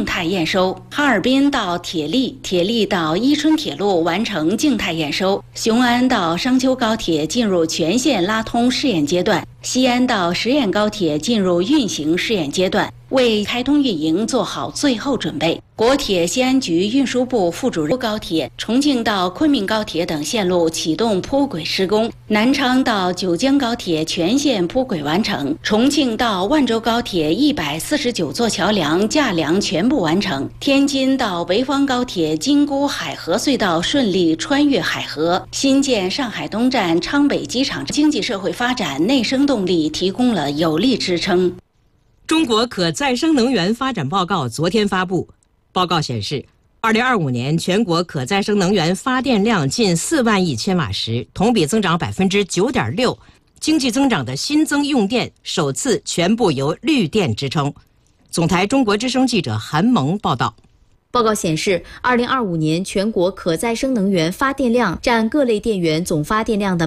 静态验收。哈尔滨到铁力、铁力到伊春铁路完成静态验收，雄安到商丘高铁进入全线拉通试验阶段，西安到十堰高铁进入运行试验阶段，为开通运营做好最后准备。国铁西安局运输部副主任，高铁重庆到昆明高铁等线路启动铺轨施工，南昌到九江高铁全线铺轨完成，重庆到万州高铁149座桥梁架梁全部完成，天津到潍坊高铁京沽海河隧道顺利穿越海河，新建上海东站昌北机场，经济社会发展内生动力提供了有力支撑。 中国可再生能源发展报告昨天发布，报告显示，2025年全国可再生能源发电量近4万亿千瓦时，同比增长9.6%，经济增长的新增用电首次全部由绿电支撑。总台中国之声记者韩萌报道。 报告显示，2025年全国可再生能源发电量占各类电源总发电量的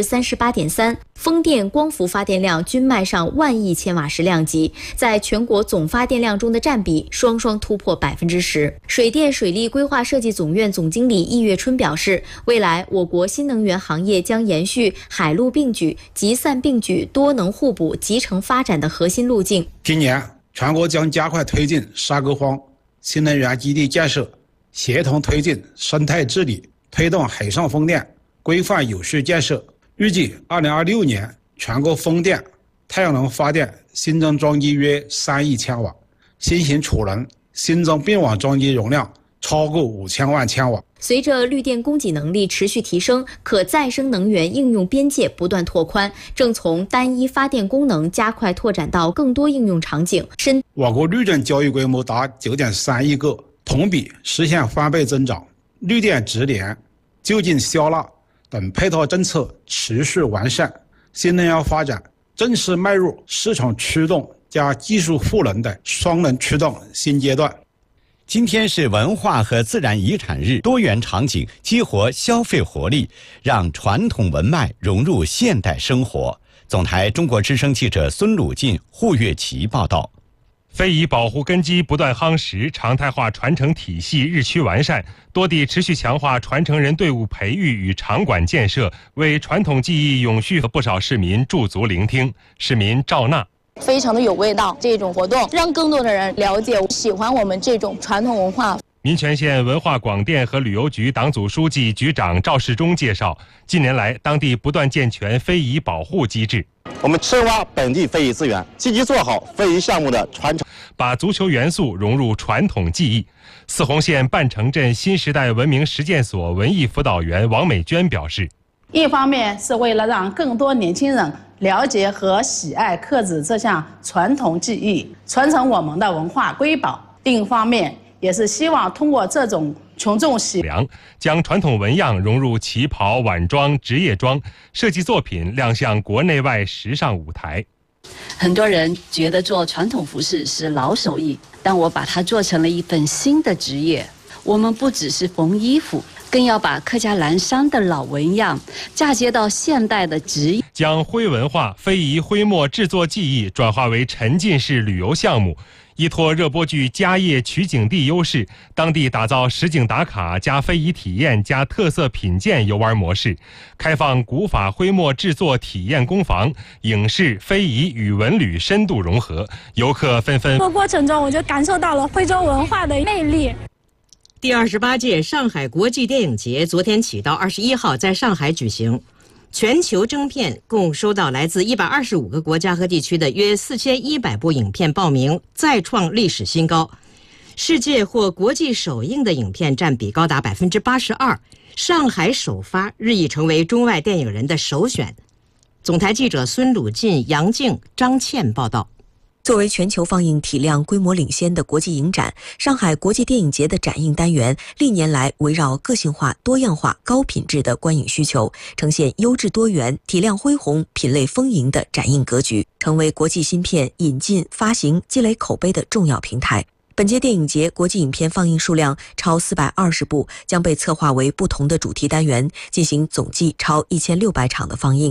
38.3%，风电、光伏发电量均迈上万亿千瓦时量级，在全国总发电量中的占比双双突破10%。水电水利规划设计总院总经理易月春表示，未来我国新能源行业将延续海陆并举、集散并举、多能互补、集成发展的核心路径。 今年全国将加快推进沙沟荒新能源基地建设，协同推进生态治理，推动海上风电规范有序建设。预计2026年全国风电、太阳能发电新增装机约3亿千瓦，新型储能新增并网装机容量超过5000万千瓦。 随着绿电供给能力持续提升，可再生能源应用边界不断拓宽，正从单一发电功能加快拓展到更多应用场景。 我国绿电交易规模达9.3亿个，同比实现翻倍增长。绿电直连、就近消纳等配套政策持续完善，新能源发展正式迈入市场驱动加技术赋能的双能驱动新阶段。 今天是文化和自然遗产日，多元场景激活消费活力，让传统文脉融入现代生活。总台中国之声记者孙鲁进、胡月琪报道。 非遗保护根基不断夯实，常态化传承体系日趋完善，多地持续强化传承人队伍培育与场馆建设，为传统技艺永续和不少市民驻足聆听。市民赵娜。 非常的有味道，这种活动让更多的人了解、喜欢我们这种传统文化。 民权县文化广电和旅游局党组书记、局长赵世忠介绍，近年来当地不断健全非遗保护机制， 我们深挖本地非遗资源，积极做好非遗项目的传承， 把足球元素融入传统技艺。泗洪县半城镇新时代文明实践所文艺辅导员王美娟表示， 一方面是为了让更多年轻人了解和喜爱刻字这项传统技艺，传承我们的文化瑰宝；另一方面也是希望通过这种群众喜良， 将传统纹样融入旗袍、晚装、职业装，设计作品亮相国内外时尚舞台。 很多人觉得做传统服饰是老手艺，但我把它做成了一份新的职业。我们不只是缝衣服，更要把客家蓝山的老纹样嫁接到现代的职业， 将徽文化、非遗徽墨制作技艺转化为沉浸式旅游项目，依托热播剧家业取景地优势，当地打造实景打卡加非遗体验加特色品鉴游玩模式，开放古法徽墨制作体验工坊，影视、非遗与文旅深度融合，游客纷纷。 这个过程中，我就感受到了徽州文化的魅力。 第28届上海国际电影节昨天起到21号在上海举行，全球征片共收到来自125个国家和地区的约4100部影片报名，再创历史新高。世界或国际首映的影片占比高达82%，上海首发日益成为中外电影人的首选。总台记者孙鲁进、杨静、张倩报道。 作为全球放映体量规模领先的国际影展，上海国际电影节的展映单元历年来围绕个性化、多样化、高品质的观影需求，呈现优质多元、体量恢宏、品类丰盈的展映格局，成为国际新片引进、发行、积累口碑的重要平台。本届电影节国际影片放映数量超420部，将被策划为不同的主题单元，进行总计超1600场的放映。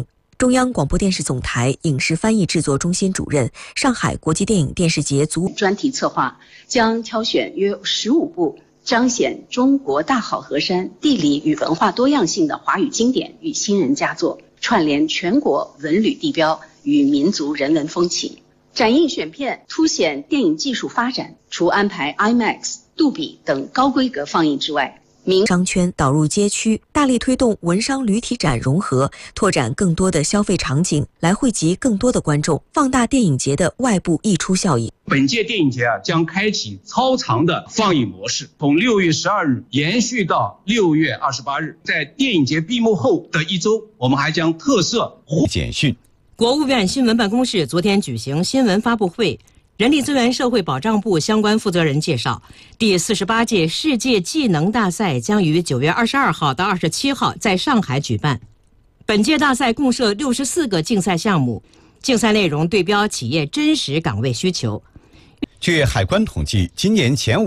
中央广播电视总台影视翻译制作中心主任、上海国际电影电视节专题策划将挑选约15部彰显中国大好河山地理与文化多样性的华语经典与新人佳作，串联全国文旅地标与民族人文风情。展映选片凸显电影技术发展，除安排 IMAX、杜比等高规格放映之外， 商圈导入街区，大力推动文商旅体展融合，拓展更多的消费场景，来汇集更多的观众，放大电影节的外部溢出效应。 本届电影节将开启超长的放映模式，从6月12日延续到6月28日。在电影节闭幕后的1周，我们还将特设简讯。 国务院新闻办公室昨天举行新闻发布会。人力资源社会保障部相关负责人介绍，第48届世界技能大赛将于9月22号到27号在上海举办。本届大赛共设64个竞赛项目，竞赛内容对标企业真实岗位需求。 据海关统计，今年前